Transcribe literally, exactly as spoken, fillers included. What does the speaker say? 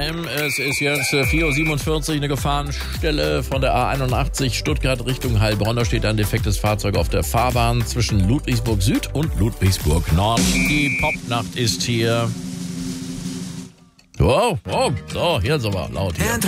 M. Es ist jetzt vier Uhr siebenundvierzig, eine Gefahrenstelle von der A einundachtzig Stuttgart Richtung Heilbronn. Da steht ein defektes Fahrzeug auf der Fahrbahn zwischen Ludwigsburg Süd und Ludwigsburg Nord. Die Popnacht ist hier. Wow, wow, so, hier ist aber laut hier.